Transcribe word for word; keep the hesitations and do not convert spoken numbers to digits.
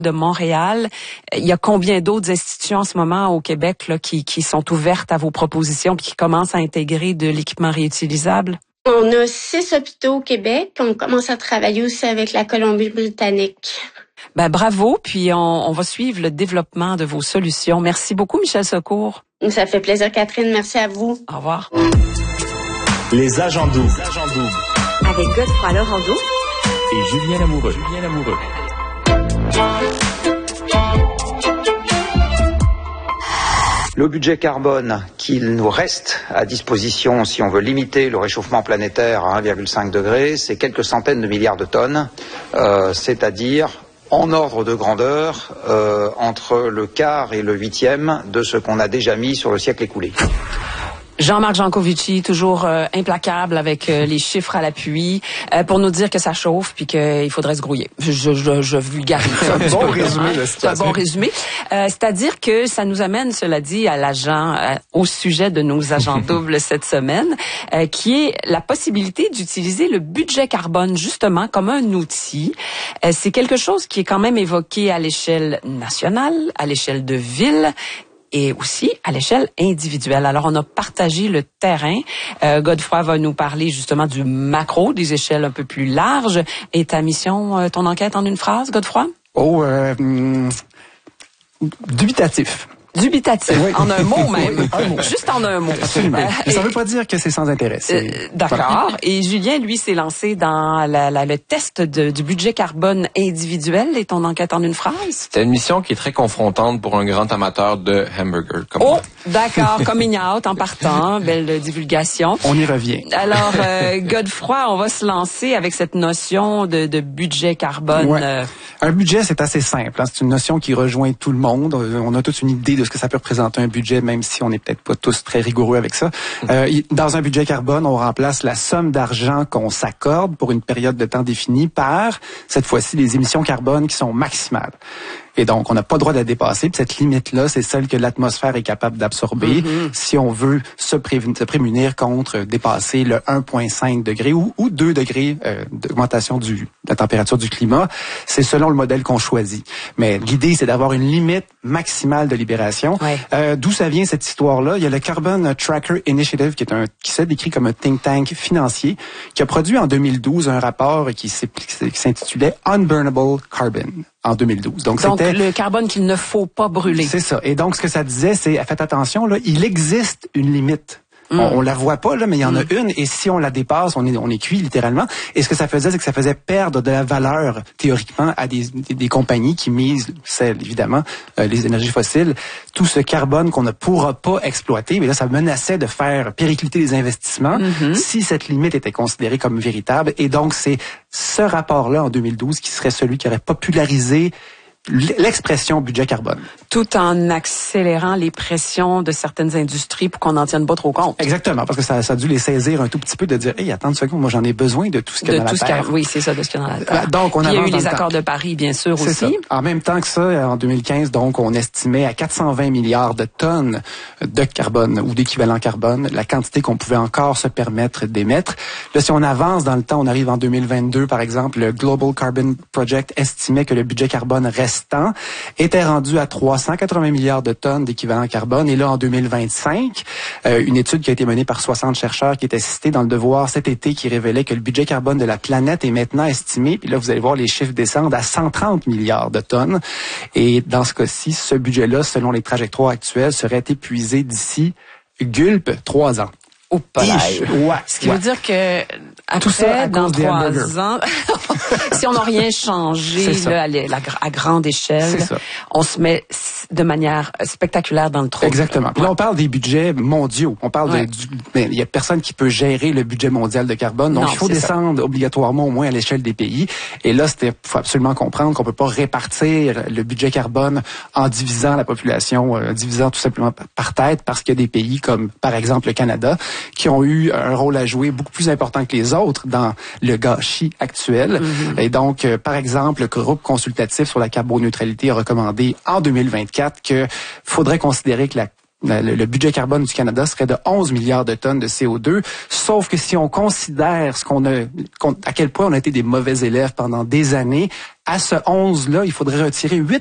de Montréal. Il y a combien d'autres institutions en ce moment au Québec là, qui, qui sont ouvertes à vos propositions et qui commencent à intégrer de l'équipement réutilisable? On a six hôpitaux au Québec. On commence à travailler aussi avec la Colombie-Britannique. Ben bravo, puis on, on va suivre le développement de vos solutions. Merci beaucoup, Michel Secours. Ça fait plaisir, Catherine. Merci à vous. Au revoir. Les agents doubles. Avec Godefroy Lorando et Julien Lamoureux. Julien Lamoureux. Le budget carbone qu'il nous reste à disposition si on veut limiter le réchauffement planétaire à un virgule cinq degré, c'est quelques centaines de milliards de tonnes, euh, c'est-à-dire en ordre de grandeur euh, entre le quart et le huitième de ce qu'on a déjà mis sur le siècle écoulé. Jean-Marc Jancovici, toujours euh, implacable avec euh, les chiffres à l'appui, euh, pour nous dire que ça chauffe puis qu'il faudrait se grouiller. Je, je, je vulgarise. C'est un bon résumé de la situation. C'est un bon résumé. Euh, c'est-à-dire que ça nous amène, cela dit, à l'agent, euh, au sujet de nos agents doubles cette semaine, euh, qui est la possibilité d'utiliser le budget carbone justement comme un outil. Euh, c'est quelque chose qui est quand même évoqué à l'échelle nationale, à l'échelle de ville, et aussi à l'échelle individuelle. Alors, on a partagé le terrain. Euh, Godefroy va nous parler justement du macro, des échelles un peu plus larges. Et ta mission, euh, ton enquête en une phrase, Godefroy? Oh, euh, hum, dubitatif. Dubitatif, oui. en un mot même. Un mot. Juste en un mot. Absolument. Euh, Mais ça ne veut pas dire que c'est sans intérêt. Euh, D'accord. Voilà. Et Julien, lui, s'est lancé dans la, la, le test de, du budget carbone individuel. Et ton enquête en une phrase? C'est une mission qui est très confrontante pour un grand amateur de hamburger comme Oh, moi. d'accord. Coming out en partant. Belle divulgation. On y revient. Alors, euh, Godefroy, on va se lancer avec cette notion de, de budget carbone. Ouais. Euh... Un budget, c'est assez simple. Hein. C'est une notion qui rejoint tout le monde. On a toute une idée de ce que ça peut représenter un budget, même si on n'est peut-être pas tous très rigoureux avec ça. Euh, dans un budget carbone, on remplace la somme d'argent qu'on s'accorde pour une période de temps définie par, cette fois-ci, les émissions carbone qui sont maximales. Et donc, on n'a pas le droit de la dépasser. Puis cette limite-là, c'est celle que l'atmosphère est capable d'absorber mm-hmm. si on veut se, prévenir, se prémunir contre dépasser le un virgule cinq degré ou, ou deux degrés euh, d'augmentation du, de la température du climat. C'est selon le modèle qu'on choisit. Mais l'idée, c'est d'avoir une limite maximale de libération. Ouais. Euh, d'où ça vient cette histoire-là? Il y a le Carbon Tracker Initiative, qui est un qui s'est décrit comme un think tank financier, qui a produit en deux mille douze un rapport qui s'intitulait Unburnable Carbon. En deux mille douze. Donc, donc c'était le carbone qu'il ne faut pas brûler. C'est ça. Et donc, ce que ça disait, c'est, faites attention, là, il existe une limite. Mm. On, on la voit pas, là, mais il y en a mm. une, et si on la dépasse, on est, on est cuit, littéralement. Et ce que ça faisait, c'est que ça faisait perdre de la valeur, théoriquement, à des, des, des compagnies qui misent, celles, évidemment, euh, les énergies fossiles, tout ce carbone qu'on ne pourra pas exploiter. Mais là, ça menaçait de faire péricliter les investissements mm-hmm. si cette limite était considérée comme véritable. Et donc, c'est ce rapport-là, en deux mille douze, qui serait celui qui aurait popularisé l'expression budget carbone. Tout en accélérant les pressions de certaines industries pour qu'on n'en tienne pas trop compte. Exactement, parce que ça, ça a dû les saisir un tout petit peu de dire, hey, attends une seconde, moi j'en ai besoin de tout ce qu'il y a dans la terre. Oui, c'est ça, de ce qu'il y a dans la terre. Donc, on Puis, il y a eu les le accords temps. de Paris, bien sûr, c'est aussi. Ça. En même temps que ça, en deux mille quinze, donc, on estimait à quatre cent vingt milliards de tonnes de carbone ou d'équivalent carbone la quantité qu'on pouvait encore se permettre d'émettre. Là, si on avance dans le temps, on arrive en deux mille vingt-deux, par exemple, le Global Carbon Project estimait que le budget carbone restant était rendu à trois cent quatre-vingts milliards de tonnes d'équivalent carbone. Et là, en deux mille vingt-cinq, euh, une étude qui a été menée par soixante chercheurs qui était citée dans Le Devoir cet été qui révélait que le budget carbone de la planète est maintenant estimé, puis là, vous allez voir les chiffres descendre à cent trente milliards de tonnes. Et dans ce cas-ci, ce budget-là, selon les trajectoires actuelles, serait épuisé d'ici, gulpe, trois ans. Au palais. Ouais. Ce qui ouais. veut dire que après, tout ça à dans cause des trois ans, si on n'a rien changé là, à, la, à grande échelle, on se met de manière spectaculaire dans le trou. Exactement. Puis là, on parle des budgets mondiaux. On parle ouais. de, du, mais il y a personne qui peut gérer le budget mondial de carbone. Donc, non, il faut descendre ça. obligatoirement au moins à l'échelle des pays. Et là, c'était, faut absolument comprendre qu'on peut pas répartir le budget carbone en divisant la population, euh, divisant tout simplement par tête, parce qu'il y a des pays comme, par exemple, le Canada, qui ont eu un rôle à jouer beaucoup plus important que les autres dans le gâchis actuel. Mm-hmm. Et donc, euh, par exemple, le groupe consultatif sur la carboneutralité a recommandé en deux mille vingt-quatre que faudrait considérer que la le, le budget carbone du Canada serait de onze milliards de tonnes de C O deux. Sauf que si on considère ce qu'on a, à quel point on a été des mauvais élèves pendant des années, à ce onze-là, il faudrait retirer huit